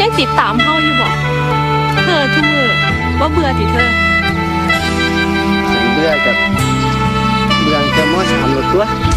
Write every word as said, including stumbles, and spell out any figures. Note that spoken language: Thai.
ยังติดตามเฮาอยู่บ่เธอทุกมื้อบ่เบื่อติเธอฉันเบื่อกับเบื่อจะมอสามหมดตัว